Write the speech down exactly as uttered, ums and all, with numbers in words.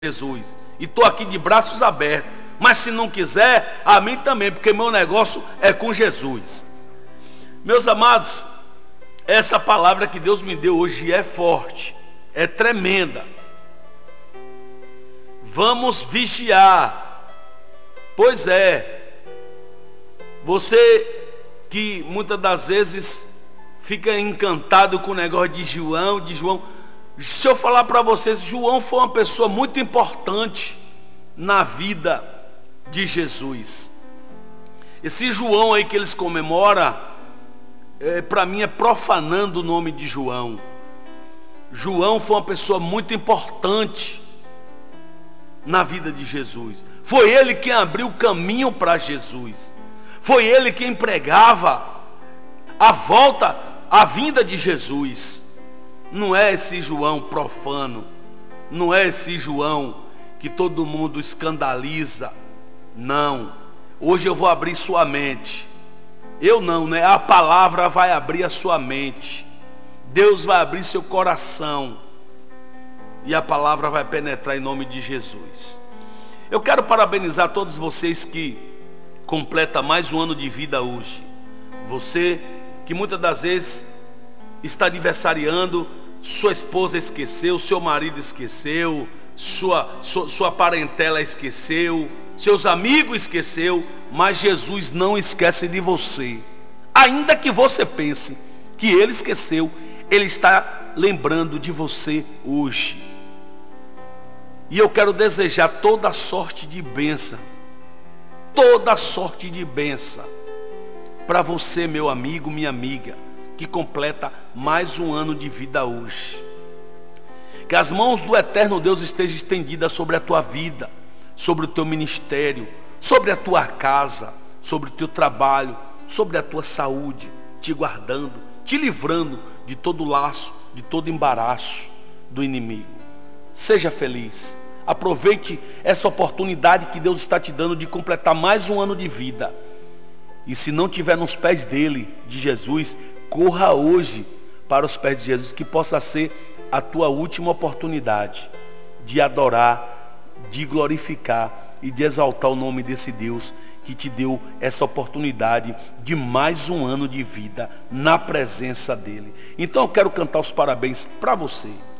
Jesus, e estou aqui de braços abertos, mas se não quiser, a mim também, porque meu negócio é com Jesus. Meus amados, essa palavra que Deus me deu hoje é forte, é tremenda. Vamos vigiar. Pois é, você que muitas das vezes fica encantado com o negócio de João, de João. Se eu falar para vocês, João foi uma pessoa muito importante na vida de Jesus. Esse João aí que eles comemoram, é, para mim é profanando o nome de João. João foi uma pessoa muito importante na vida de Jesus. Foi ele quem abriu o caminho para Jesus. Foi ele quem pregava a volta, a vinda de Jesus. Não é esse João profano, não é esse João que todo mundo escandaliza. Não. Hoje eu vou abrir sua mente. Eu não, né? A palavra vai abrir a sua mente. Deus vai abrir seu coração. E a palavra vai penetrar em nome de Jesus. Eu quero parabenizar todos vocês que completam mais um ano de vida hoje. Você que muitas das vezes está aniversariando, sua esposa esqueceu, seu marido esqueceu, sua, sua, sua parentela esqueceu, seus amigos esqueceu, mas Jesus não esquece de você. Ainda que você pense que ele esqueceu, ele está lembrando de você hoje. E eu quero desejar toda sorte de bênção, toda sorte de bênção para você, meu amigo, minha amiga, que completa mais um ano de vida hoje. Que as mãos do eterno Deus estejam estendidas sobre a tua vida, sobre o teu ministério, sobre a tua casa, sobre o teu trabalho, sobre a tua saúde, te guardando, te livrando de todo laço, de todo embaraço do inimigo. Seja feliz. Aproveite essa oportunidade que Deus está te dando de completar mais um ano de vida. E se não estiver nos pés dele, de Jesus, corra hoje para os pés de Jesus, que possa ser a tua última oportunidade de adorar, de glorificar e de exaltar o nome desse Deus que te deu essa oportunidade de mais um ano de vida na presença dele. Então eu quero cantar os parabéns para você.